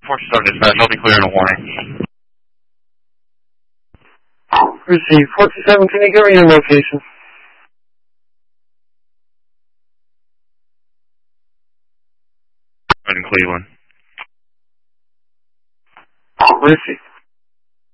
427 dispatch, I'll be clear in a warning. Received. 427, can you give me your location? I'm in Cleveland. Received.